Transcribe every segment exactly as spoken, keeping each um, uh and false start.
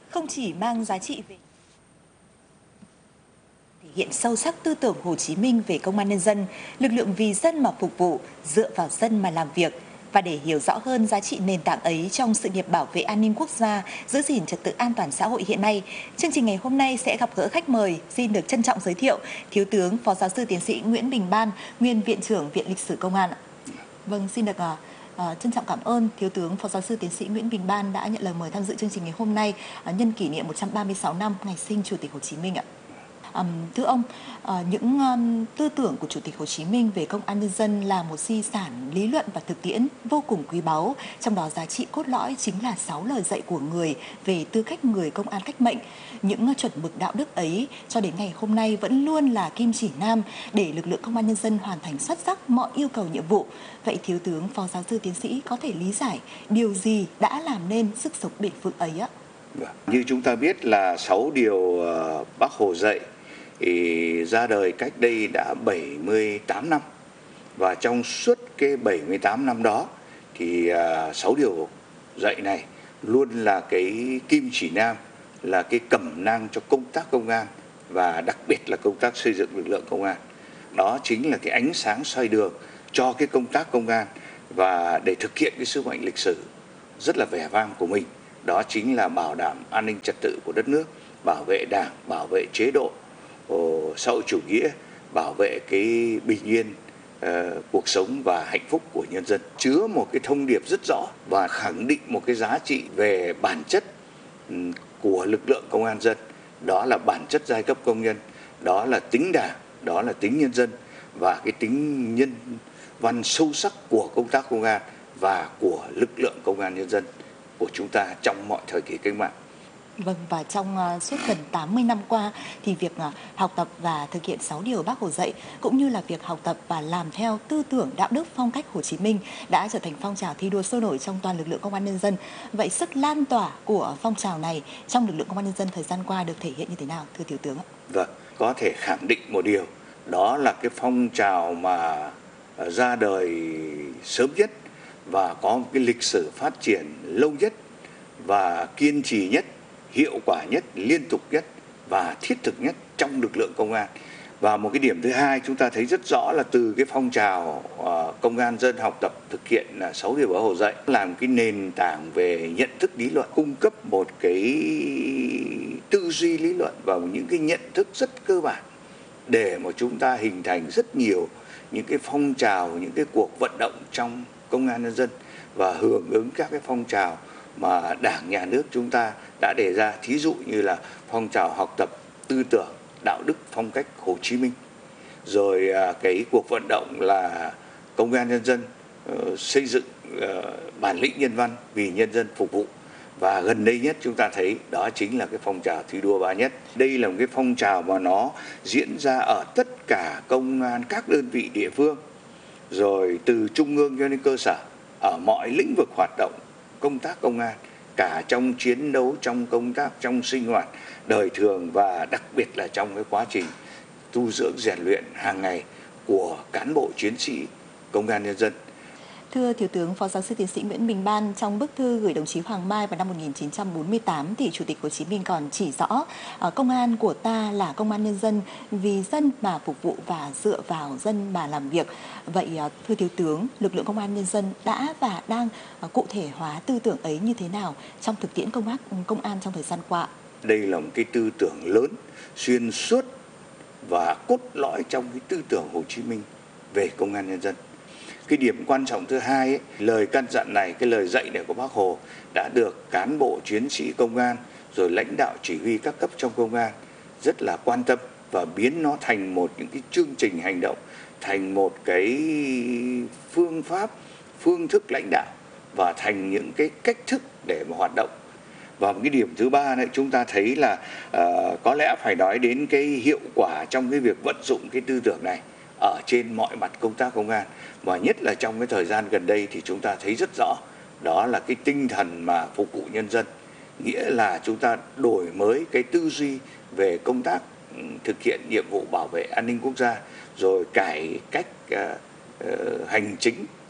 không chỉ mang giá trị về thể hiện sâu sắc tư tưởng Hồ Chí Minh về công an nhân dân, lực lượng vì dân mà phục vụ, dựa vào dân mà làm việc. Và để hiểu rõ hơn giá trị nền tảng ấy trong sự nghiệp bảo vệ an ninh quốc gia, giữ gìn trật tự an toàn xã hội hiện nay, chương trình ngày hôm nay sẽ gặp gỡ khách mời, xin được trân trọng giới thiệu Thiếu tướng Phó Giáo sư Tiến sĩ Nguyễn Bình Ban, Nguyên Viện trưởng Viện Lịch sử Công an. Vâng, xin được uh, uh, trân trọng cảm ơn Thiếu tướng Phó Giáo sư Tiến sĩ Nguyễn Bình Ban đã nhận lời mời tham dự chương trình ngày hôm nay uh, nhân kỷ niệm một trăm ba mươi sáu năm ngày sinh Chủ tịch Hồ Chí Minh ạ. Um, thưa ông, uh, những um, tư tưởng của Chủ tịch Hồ Chí Minh về công an nhân dân là một di sản lý luận và thực tiễn vô cùng quý báu, trong đó giá trị cốt lõi chính là sáu lời dạy của người về tư cách người công an cách mệnh. Những chuẩn mực đạo đức ấy cho đến ngày hôm nay vẫn luôn là kim chỉ nam để lực lượng công an nhân dân hoàn thành xuất sắc mọi yêu cầu nhiệm vụ. Vậy Thiếu tướng Phó Giáo sư Tiến sĩ có thể lý giải điều gì đã làm nên sức sống bền vững ấy ạ? Như chúng ta biết là sáu điều uh, Bác Hồ dạy thì ra đời cách đây đã bảy mươi tám năm, và trong suốt cái bảy mươi tám năm đó thì uh, sáu điều dạy này luôn là cái kim chỉ nam, là cái cẩm nang cho công tác công an và đặc biệt là công tác xây dựng lực lượng công an. Đó chính là cái ánh sáng soi đường cho cái công tác công an và để thực hiện cái sứ mệnh lịch sử rất là vẻ vang của mình. Đó chính là bảo đảm an ninh trật tự của đất nước, bảo vệ Đảng, bảo vệ chế độ xã hội chủ nghĩa, bảo vệ cái bình yên uh, cuộc sống và hạnh phúc của nhân dân. Chứa một cái thông điệp rất rõ và khẳng định một cái giá trị về bản chất um, của lực lượng công an dân. Đó là bản chất giai cấp công nhân, đó là tính Đảng, đó là tính nhân dân và cái tính nhân văn sâu sắc của công tác công an và của lực lượng công an nhân dân của chúng ta trong mọi thời kỳ cách mạng. Vâng, và trong uh, suốt gần tám mươi năm qua thì việc uh, học tập và thực hiện sáu điều Bác Hồ dạy cũng như là việc học tập và làm theo tư tưởng đạo đức phong cách Hồ Chí Minh đã trở thành phong trào thi đua sôi nổi trong toàn lực lượng công an nhân dân. Vậy sức lan tỏa của phong trào này trong lực lượng công an nhân dân thời gian qua được thể hiện như thế nào, thưa Thiếu tướng ạ? Vâng, có thể khẳng định một điều, đó là cái phong trào mà uh, ra đời sớm nhất và có một cái lịch sử phát triển lâu nhất và kiên trì nhất, hiệu quả nhất, liên tục nhất và thiết thực nhất trong lực lượng công an. Và một cái điểm thứ hai chúng ta thấy rất rõ là từ cái phong trào uh, công an dân học tập thực hiện là sáu điều Bác Hồ dạy, làm cái nền tảng về nhận thức lý luận, cung cấp một cái tư duy lý luận và những cái nhận thức rất cơ bản để mà chúng ta hình thành rất nhiều những cái phong trào, những cái cuộc vận động trong công an nhân dân và hưởng ứng các cái phong trào mà Đảng, Nhà nước chúng ta đã đề ra, thí dụ như là phong trào học tập tư tưởng đạo đức phong cách Hồ Chí Minh, rồi cái cuộc vận động là công an nhân dân uh, xây dựng uh, bản lĩnh nhân văn vì nhân dân phục vụ, và gần đây nhất chúng ta thấy đó chính là cái phong trào thi đua ba nhất. Đây là một cái phong trào mà nó diễn ra ở tất cả công an các đơn vị địa phương, rồi từ trung ương cho đến cơ sở, ở mọi lĩnh vực hoạt động công tác công an, cả trong chiến đấu, trong công tác, trong sinh hoạt đời thường và đặc biệt là trong cái quá trình tu dưỡng rèn luyện hàng ngày của cán bộ chiến sĩ công an nhân dân. Thưa Thiếu tướng Phó Giáo sư Tiến sĩ Nguyễn Bình Ban, trong bức thư gửi đồng chí Hoàng Mai vào năm một nghìn chín trăm bốn mươi tám thì Chủ tịch Hồ Chí Minh còn chỉ rõ công an của ta là công an nhân dân vì dân mà phục vụ và dựa vào dân mà làm việc. Vậy thưa Thiếu tướng, lực lượng công an nhân dân đã và đang cụ thể hóa tư tưởng ấy như thế nào trong thực tiễn công tác công an trong thời gian qua? Đây là một cái tư tưởng lớn, xuyên suốt và cốt lõi trong cái tư tưởng Hồ Chí Minh về công an nhân dân. Cái điểm quan trọng thứ hai ấy, lời căn dặn này, cái lời dạy này của Bác Hồ đã được cán bộ chiến sĩ công an rồi lãnh đạo chỉ huy các cấp trong công an rất là quan tâm và biến nó thành một những cái chương trình hành động, thành một cái phương pháp, phương thức lãnh đạo và thành những cái cách thức để mà hoạt động. Và một cái điểm thứ ba này chúng ta thấy là uh, có lẽ phải nói đến cái hiệu quả trong cái việc vận dụng cái tư tưởng này ở trên mọi mặt công tác công an, và nhất là trong cái thời gian gần đây thì chúng ta thấy rất rõ, đó là cái tinh thần mà phục vụ nhân dân, nghĩa là chúng ta đổi mới cái tư duy về công tác thực hiện nhiệm vụ bảo vệ an ninh quốc gia, rồi cải cách uh, uh, hành chính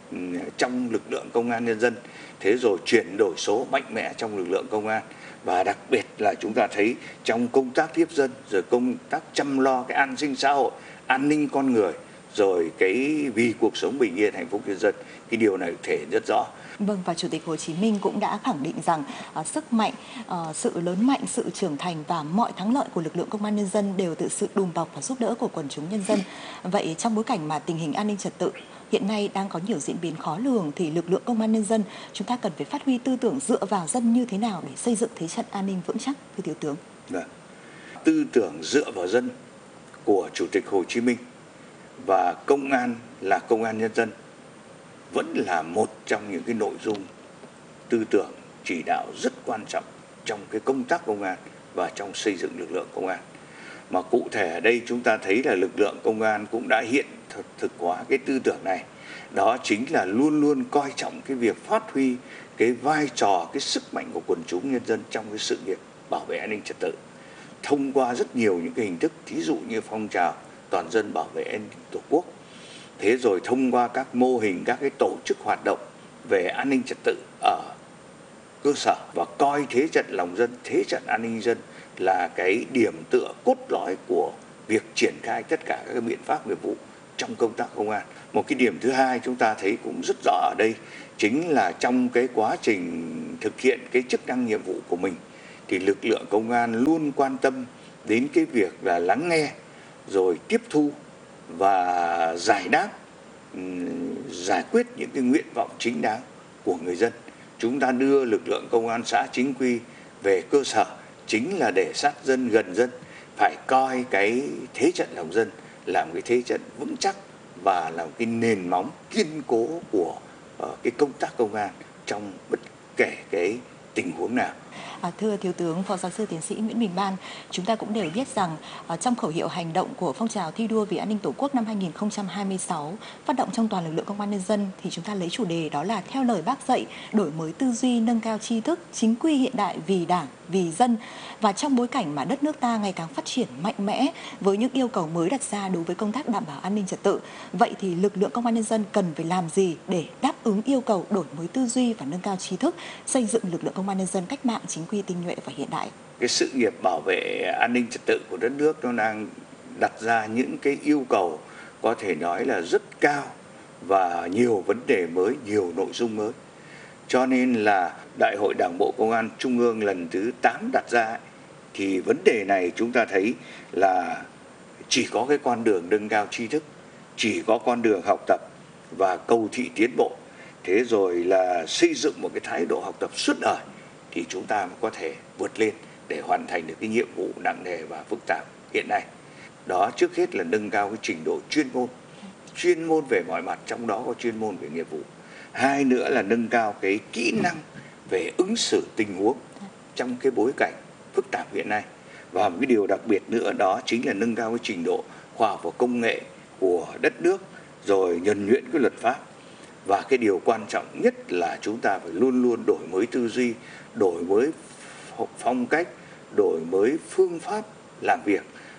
trong lực lượng công an nhân dân, thế rồi chuyển đổi số mạnh mẽ trong lực lượng công an. Và đặc biệt là chúng ta thấy trong công tác tiếp dân, rồi công tác chăm lo cái an sinh xã hội, an ninh con người, rồi cái vì cuộc sống bình yên hạnh phúc nhân dân, cái điều này thể hiện rất rõ. Vâng, và Chủ tịch Hồ Chí Minh cũng đã khẳng định rằng uh, sức mạnh, uh, sự lớn mạnh, sự trưởng thành và mọi thắng lợi của lực lượng công an nhân dân đều từ sự đùm bọc và giúp đỡ của quần chúng nhân dân. Vậy trong bối cảnh mà tình hình an ninh trật tự hiện nay đang có nhiều diễn biến khó lường thì lực lượng công an nhân dân chúng ta cần phải phát huy tư tưởng dựa vào dân như thế nào để xây dựng thế trận an ninh vững chắc, thưa Thiếu tướng? Được. Tư tưởng dựa vào dân của Chủ tịch Hồ Chí Minh và công an là công an nhân dân vẫn là một trong những cái nội dung tư tưởng chỉ đạo rất quan trọng trong cái công tác công an và trong xây dựng lực lượng công an. Mà cụ thể ở đây chúng ta thấy là lực lượng công an cũng đã hiện thực hóa cái tư tưởng này. Đó chính là luôn luôn coi trọng cái việc phát huy cái vai trò, cái sức mạnh của quần chúng nhân dân trong cái sự nghiệp bảo vệ an ninh trật tự. Thông qua rất nhiều những cái hình thức, thí dụ như phong trào toàn dân bảo vệ an ninh Tổ quốc. Thế rồi thông qua các mô hình, các cái tổ chức hoạt động về an ninh trật tự ở cơ sở và coi thế trận lòng dân, thế trận an ninh dân là cái điểm tựa cốt lõi của việc triển khai tất cả các biện pháp nghiệp vụ trong công tác công an. Một cái điểm thứ hai chúng ta thấy cũng rất rõ ở đây chính là trong cái quá trình thực hiện cái chức năng nhiệm vụ của mình thì lực lượng công an luôn quan tâm đến cái việc là lắng nghe rồi tiếp thu và giải đáp, giải quyết những cái nguyện vọng chính đáng của người dân. Chúng ta đưa lực lượng công an xã chính quy về cơ sở chính là để sát dân, gần dân, phải coi cái thế trận lòng dân làm cái thế trận vững chắc và làm cái nền móng kiên cố của uh, cái công tác công an trong bất kể cái tình huống nào. À, thưa Thiếu tướng, Phó Giáo sư Tiến sĩ Nguyễn Bình Ban, chúng ta cũng đều biết rằng à, trong khẩu hiệu hành động của phong trào thi đua vì an ninh Tổ quốc năm hai nghìn không trăm hai mươi sáu phát động trong toàn lực lượng công an nhân dân thì chúng ta lấy chủ đề đó là theo lời Bác dạy, đổi mới tư duy, nâng cao tri thức, chính quy hiện đại vì Đảng, vì dân. Và trong bối cảnh mà đất nước ta ngày càng phát triển mạnh mẽ với những yêu cầu mới đặt ra đối với công tác đảm bảo an ninh trật tự, vậy thì lực lượng công an nhân dân cần phải làm gì để đáp ứng yêu cầu đổi mới tư duy và nâng cao tri thức, xây dựng lực lượng công an nhân dân cách mạng chính quy, tinh nhuệ và hiện đại? Cái sự nghiệp bảo vệ an ninh trật tự của đất nước nó đang đặt ra những cái yêu cầu có thể nói là rất cao và nhiều vấn đề mới, nhiều nội dung mới. Cho nên là Đại hội Đảng bộ Công an Trung ương lần thứ tám đặt ra thì vấn đề này chúng ta thấy là chỉ có cái con đường nâng cao tri thức, chỉ có con đường học tập và cầu thị tiến bộ, thế rồi là xây dựng một cái thái độ học tập suốt đời thì chúng ta mới có thể vượt lên để hoàn thành được cái nhiệm vụ nặng nề và phức tạp hiện nay. Đó trước hết là nâng cao cái trình độ chuyên môn, chuyên môn về mọi mặt, trong đó có chuyên môn về nghiệp vụ. Hai nữa là nâng cao cái kỹ năng về ứng xử tình huống trong cái bối cảnh phức tạp hiện nay. Và một cái điều đặc biệt nữa đó chính là nâng cao cái trình độ khoa học và công nghệ của đất nước, rồi nhuần nhuyễn cái luật pháp. Và cái điều quan trọng nhất là chúng ta phải luôn luôn đổi mới tư duy, đổi mới phong cách, đổi mới phương pháp làm việc.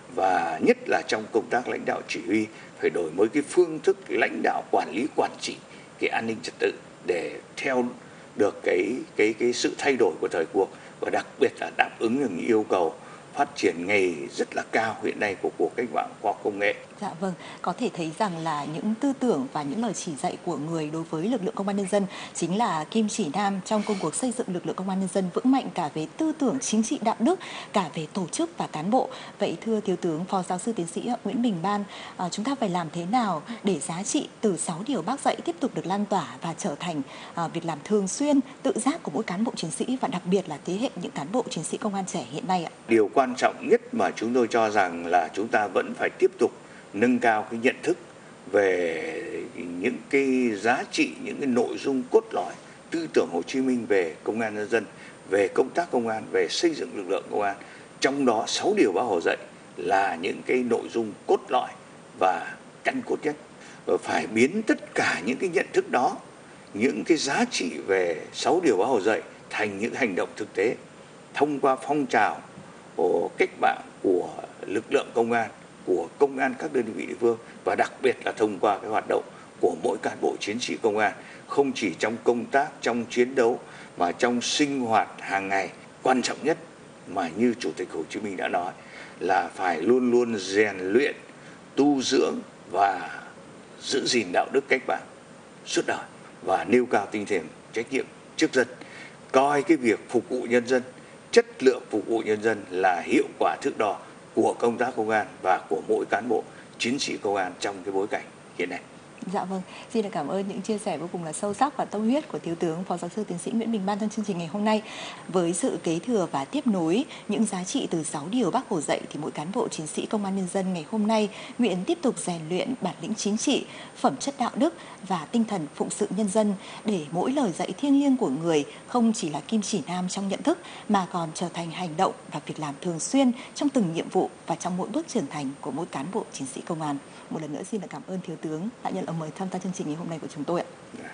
Và nhất là trong công tác lãnh đạo chỉ huy, phải đổi mới cái phương thức cái lãnh đạo quản lý quản trị cái an ninh trật tự để theo được cái cái cái sự thay đổi của thời cuộc và đặc biệt là đáp ứng được những yêu cầu phát triển nghề rất là cao hiện nay của cuộc cách mạng khoa học công nghệ. Dạ vâng, có thể thấy rằng là những tư tưởng và những lời chỉ dạy của người đối với lực lượng công an nhân dân chính là kim chỉ nam trong công cuộc xây dựng lực lượng công an nhân dân vững mạnh cả về tư tưởng chính trị đạo đức, cả về tổ chức và cán bộ. Vậy thưa Thiếu tướng Phó Giáo sư Tiến sĩ Nguyễn Bình Ban, à, chúng ta phải làm thế nào để giá trị từ sáu điều Bác dạy tiếp tục được lan tỏa và trở thành à, việc làm thường xuyên, tự giác của mỗi cán bộ chiến sĩ và đặc biệt là thế hệ những cán bộ chiến sĩ công an trẻ hiện nay ạ? Điều quan trọng nhất mà chúng tôi cho rằng là chúng ta vẫn phải tiếp tục nâng cao cái nhận thức về những cái giá trị, những cái nội dung cốt lõi tư tưởng Hồ Chí Minh về công an nhân dân, về công tác công an, về xây dựng lực lượng công an. Trong đó sáu điều Bác Hồ dạy là những cái nội dung cốt lõi và căn cốt nhất. Và phải biến tất cả những cái nhận thức đó, những cái giá trị về sáu điều Bác Hồ dạy thành những hành động thực tế thông qua phong trào của cách mạng của lực lượng công an, của công an các đơn vị địa phương và đặc biệt là thông qua cái hoạt động của mỗi cán bộ chiến sĩ công an, không chỉ trong công tác, trong chiến đấu mà trong sinh hoạt hàng ngày. Quan trọng nhất mà như Chủ tịch Hồ Chí Minh đã nói là phải luôn luôn rèn luyện, tu dưỡng và giữ gìn đạo đức cách mạng suốt đời và nêu cao tinh thần trách nhiệm trước dân, coi cái việc phục vụ nhân dân, chất lượng phục vụ nhân dân là hiệu quả thước đo của công tác công an và của mỗi cán bộ chiến sĩ công an trong cái bối cảnh hiện nay. Dạ vâng, xin được cảm ơn những chia sẻ vô cùng là sâu sắc và tâm huyết của Thiếu tướng Phó Giáo sư Tiến sĩ Nguyễn Bình Ban trong chương trình ngày hôm nay. Với sự kế thừa và tiếp nối những giá trị từ sáu điều Bác Hồ dạy thì mỗi cán bộ chiến sĩ công an nhân dân ngày hôm nay nguyện tiếp tục rèn luyện bản lĩnh chính trị, phẩm chất đạo đức và tinh thần phụng sự nhân dân để mỗi lời dạy thiêng liêng của người không chỉ là kim chỉ nam trong nhận thức mà còn trở thành hành động và việc làm thường xuyên trong từng nhiệm vụ và trong mỗi bước trưởng thành của mỗi cán bộ chiến sĩ công an. Một lần nữa xin được cảm ơn Thiếu tướng đã nhận lời mời tham gia chương trình ngày hôm nay của chúng tôi ạ. Yeah.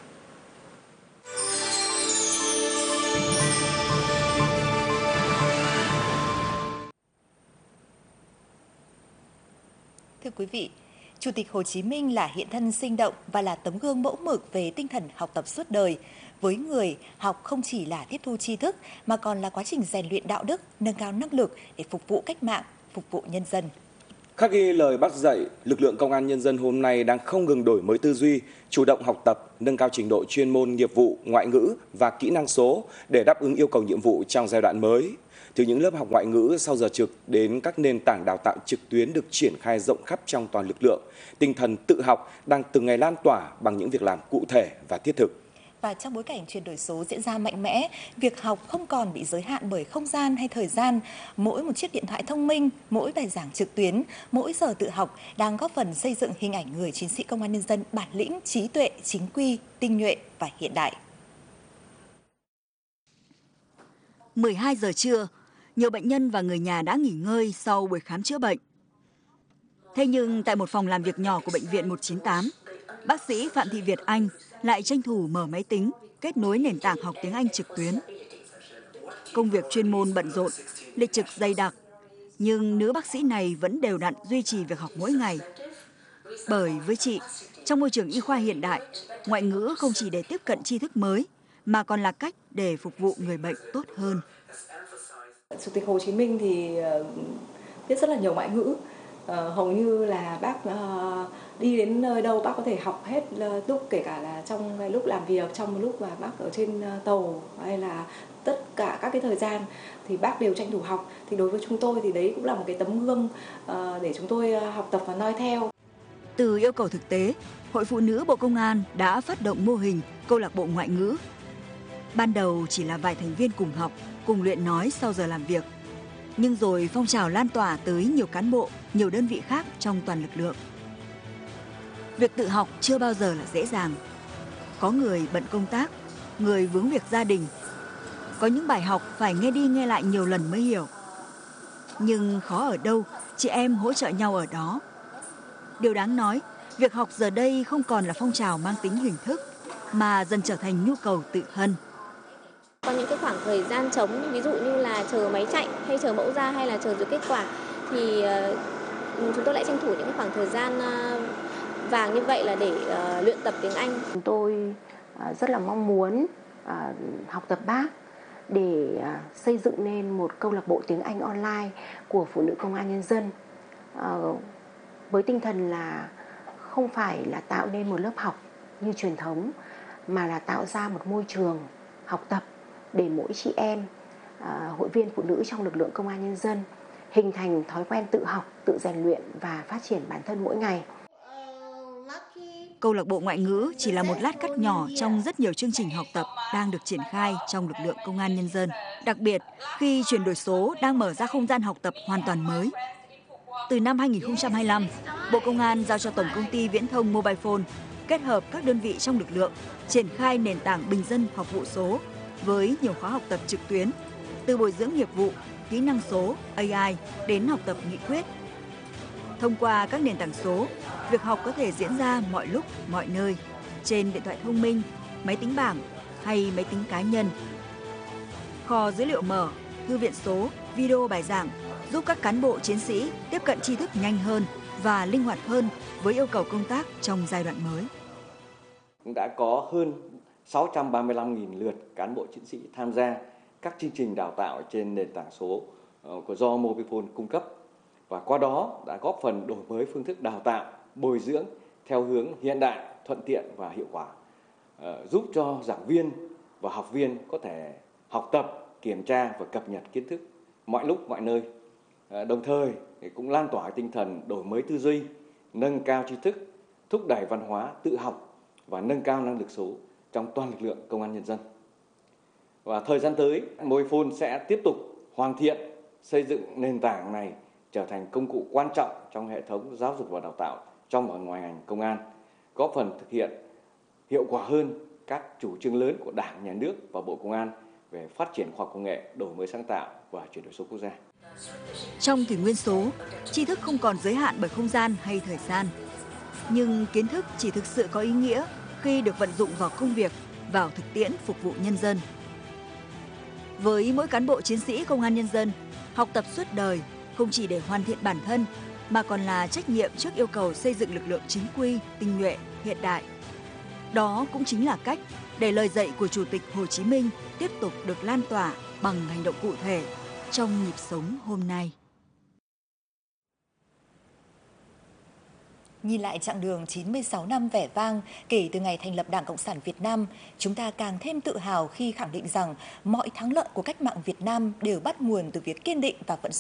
Thưa quý vị, Chủ tịch Hồ Chí Minh là hiện thân sinh động và là tấm gương mẫu mực về tinh thần học tập suốt đời. Với người, học không chỉ là tiếp thu tri thức mà còn là quá trình rèn luyện đạo đức, nâng cao năng lực để phục vụ cách mạng, phục vụ nhân dân. Khắc ghi lời Bác dạy, lực lượng công an nhân dân hôm nay đang không ngừng đổi mới tư duy, chủ động học tập, nâng cao trình độ chuyên môn, nghiệp vụ, ngoại ngữ và kỹ năng số để đáp ứng yêu cầu nhiệm vụ trong giai đoạn mới. Từ những lớp học ngoại ngữ sau giờ trực đến các nền tảng đào tạo trực tuyến được triển khai rộng khắp trong toàn lực lượng, tinh thần tự học đang từng ngày lan tỏa bằng những việc làm cụ thể và thiết thực. Và trong bối cảnh chuyển đổi số diễn ra mạnh mẽ, việc học không còn bị giới hạn bởi không gian hay thời gian. Mỗi một chiếc điện thoại thông minh, mỗi bài giảng trực tuyến, mỗi giờ tự học đang góp phần xây dựng hình ảnh người chiến sĩ công an nhân dân bản lĩnh, trí tuệ, chính quy, tinh nhuệ và hiện đại. mười hai giờ trưa, nhiều bệnh nhân và người nhà đã nghỉ ngơi sau buổi khám chữa bệnh. Thế nhưng tại một phòng làm việc nhỏ của Bệnh viện một chín tám, bác sĩ Phạm Thị Việt Anh lại tranh thủ mở máy tính, kết nối nền tảng học tiếng Anh trực tuyến. Công việc chuyên môn bận rộn, lịch trực dày đặc, nhưng nữ bác sĩ này vẫn đều đặn duy trì việc học mỗi ngày. Bởi với chị, trong môi trường y khoa hiện đại, ngoại ngữ không chỉ để tiếp cận tri thức mới, mà còn là cách để phục vụ người bệnh tốt hơn. Chủ tịch Hồ Chí Minh thì biết rất là nhiều ngoại ngữ. Hầu như là bác đi đến nơi đâu bác có thể học hết lúc, kể cả là trong cái lúc làm việc, trong lúc mà bác ở trên tàu hay là tất cả các cái thời gian thì bác đều tranh thủ học. Thì đối với chúng tôi thì đấy cũng là một cái tấm gương để chúng tôi học tập và noi theo. Từ yêu cầu thực tế, Hội Phụ nữ Bộ Công an đã phát động mô hình câu lạc bộ ngoại ngữ. Ban đầu chỉ là vài thành viên cùng học, cùng luyện nói sau giờ làm việc. Nhưng rồi phong trào lan tỏa tới nhiều cán bộ, nhiều đơn vị khác trong toàn lực lượng. Việc tự học chưa bao giờ là dễ dàng. Có người bận công tác, người vướng việc gia đình. Có những bài học phải nghe đi nghe lại nhiều lần mới hiểu. Nhưng khó ở đâu, chị em hỗ trợ nhau ở đó. Điều đáng nói, việc học giờ đây không còn là phong trào mang tính hình thức, mà dần trở thành nhu cầu tự thân. Có những cái khoảng thời gian trống, ví dụ như là chờ máy chạy hay chờ mẫu ra hay là chờ duyệt kết quả, thì chúng tôi lại tranh thủ những cái khoảng thời gian vàng như vậy là để luyện tập tiếng Anh. Chúng tôi rất là mong muốn học tập bác để xây dựng nên một câu lạc bộ tiếng Anh online của phụ nữ công an nhân dân, với tinh thần là không phải là tạo nên một lớp học như truyền thống, mà là tạo ra một môi trường học tập để mỗi chị em hội viên phụ nữ trong lực lượng công an nhân dân hình thành thói quen tự học, tự rèn luyện và phát triển bản thân mỗi ngày. Câu lạc bộ ngoại ngữ chỉ là một lát cắt nhỏ trong rất nhiều chương trình học tập đang được triển khai trong lực lượng công an nhân dân. Đặc biệt khi chuyển đổi số đang mở ra không gian học tập hoàn toàn mới. Từ năm hai nghìn không trăm hai mươi lăm, Bộ Công an giao cho Tổng công ty Viễn thông Mobile Phone kết hợp các đơn vị trong lực lượng triển khai nền tảng bình dân học vụ số với nhiều khóa học tập trực tuyến, từ bồi dưỡng nghiệp vụ, kỹ năng số, a i đến học tập nghị quyết. Thông qua các nền tảng số, việc học có thể diễn ra mọi lúc, mọi nơi, trên điện thoại thông minh, máy tính bảng hay máy tính cá nhân. Kho dữ liệu mở, thư viện số, video bài giảng giúp các cán bộ chiến sĩ tiếp cận tri thức nhanh hơn và linh hoạt hơn với yêu cầu công tác trong giai đoạn mới. Cũng đã có hơn sáu trăm ba mươi lăm nghìn lượt cán bộ chiến sĩ tham gia các chương trình đào tạo trên nền tảng số của do Mobifone cung cấp, và qua đó đã góp phần đổi mới phương thức đào tạo, bồi dưỡng theo hướng hiện đại, thuận tiện và hiệu quả, giúp cho giảng viên và học viên có thể học tập, kiểm tra và cập nhật kiến thức mọi lúc mọi nơi. Đồng thời cũng lan tỏa tinh thần đổi mới tư duy, nâng cao tri thức, thúc đẩy văn hóa tự học và nâng cao năng lực số trong toàn lực lượng công an nhân dân. Và thời gian tới, Mobifone sẽ tiếp tục hoàn thiện, xây dựng nền tảng này trở thành công cụ quan trọng trong hệ thống giáo dục và đào tạo trong và ngoài ngành công an, góp phần thực hiện hiệu quả hơn các chủ trương lớn của Đảng, Nhà nước và Bộ Công an về phát triển khoa học công nghệ, đổi mới sáng tạo và chuyển đổi số quốc gia. Trong kỷ nguyên số, tri thức không còn giới hạn bởi không gian hay thời gian. Nhưng kiến thức chỉ thực sự có ý nghĩa khi được vận dụng vào công việc, vào thực tiễn phục vụ nhân dân. Với mỗi cán bộ chiến sĩ công an nhân dân, học tập suốt đời không chỉ để hoàn thiện bản thân mà còn là trách nhiệm trước yêu cầu xây dựng lực lượng chính quy, tinh nhuệ, hiện đại. Đó cũng chính là cách để lời dạy của Chủ tịch Hồ Chí Minh tiếp tục được lan tỏa bằng hành động cụ thể trong nhịp sống hôm nay. Nhìn lại chặng đường chín mươi sáu năm vẻ vang kể từ ngày thành lập Đảng Cộng sản Việt Nam, chúng ta càng thêm tự hào khi khẳng định rằng mọi thắng lợi của cách mạng Việt Nam đều bắt nguồn từ việc kiên định và vận